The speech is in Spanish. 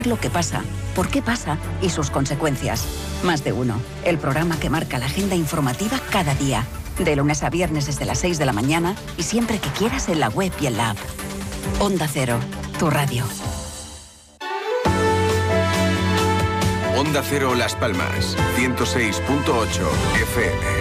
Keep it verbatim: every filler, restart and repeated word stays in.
Lo que pasa, por qué pasa y sus consecuencias. Más de uno, el programa que marca la agenda informativa cada día. De lunes a viernes desde las seis de la mañana y siempre que quieras en la web y en la app. Onda Cero, tu radio. Onda Cero Las Palmas, ciento seis punto ocho F M.